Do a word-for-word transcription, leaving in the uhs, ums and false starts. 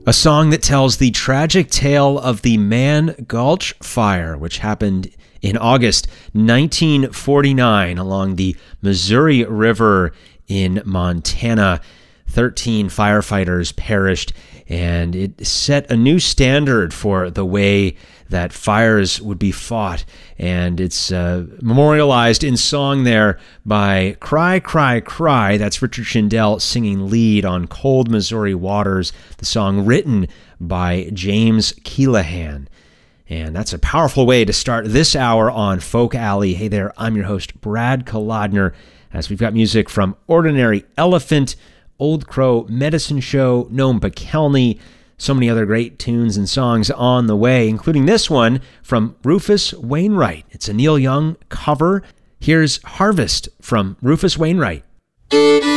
A song that tells the tragic tale of the Mann Gulch Fire, which happened in August nineteen forty-nine along the Missouri River in Montana. thirteen firefighters perished, and it set a new standard for the way that fires would be fought. And it's uh, memorialized in song there by Cry, Cry, Cry. That's Richard Shindell singing lead on Cold Missouri Waters, the song written by James Keelahan. And that's a powerful way to start this hour on Folk Alley. Hey there, I'm your host, Brad Kolodner, as we've got music from Ordinary Elephant, Old Crow Medicine Show, Noam Pikelny, so many other great tunes and songs on the way, including this one from Rufus Wainwright. It's a Neil Young cover. Here's Harvest from Rufus Wainwright.